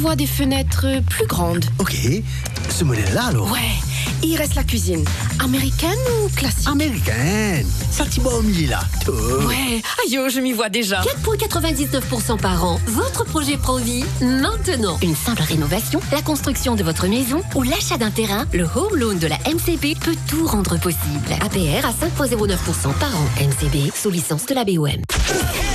Vois des fenêtres plus grandes. Ok, ce modèle-là alors. Ouais, il reste la cuisine. Américaine ou classique? Américaine. Ça t'y va au milieu là. Tout. Ouais, aïe, je m'y vois déjà. 4,99% par an. Votre projet Provis, maintenant. Une simple rénovation, la construction de votre maison ou l'achat d'un terrain, le Home Loan de la MCB peut tout rendre possible. APR à 5,09% par an. MCB, sous licence de la BOM.